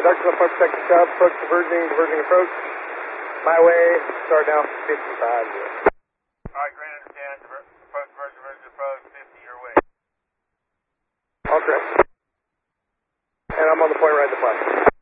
Reduction on point protected south, approach diverging approach. My way, start now, 55. Alright, great, understand. Approach, diverging approach, 50 your way. All correct. And I'm on the point right to fly.